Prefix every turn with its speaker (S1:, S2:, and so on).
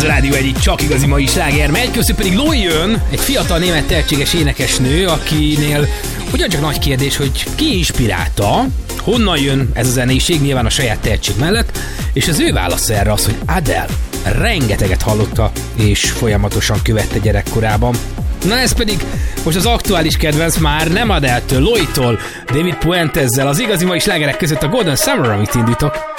S1: a Rádió egyik csak igazi mai sláger megy, közben pedig Loi jön, egy fiatal német tehetséges énekesnő, akinél ugyancsak nagy kérdés, hogy ki inspirálta, honnan jön ez a zenéség, nyilván a saját tehetség mellett, és az ő válasza erre az, hogy Adele. Rengeteget hallotta, és folyamatosan követte gyerekkorában. Na ez pedig most az aktuális kedvenc már nem Adele-től, Loi-tól, David Puentezzel, az igazi mai slágerek között a Golden Summer, amit indítok.